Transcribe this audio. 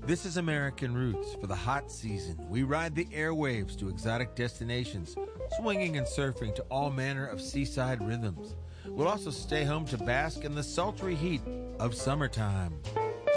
This is American Roots. For the hot season, we ride the airwaves to exotic destinations, swinging and surfing to all manner of seaside rhythms. We'll also stay home to bask in the sultry heat of summertime.